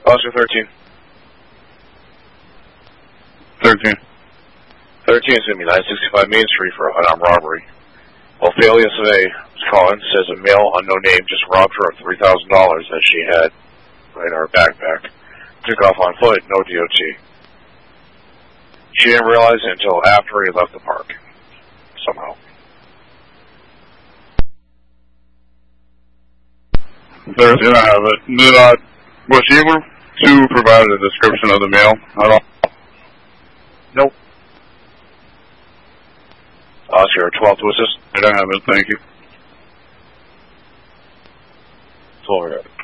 Oscar 13. 13. 13 is going to be 965 Main Street for an armed robbery. Ophelia Survey Collins says a male unknown name just robbed her of $3,000 that she had in her backpack. Took off on foot, no DOT. She didn't realize it until after he left the park. Somehow. There, I have it. Was she able to provide a description of the male at all? Nope. Oscar 12 to assist. I don't have it, thank you. Florida.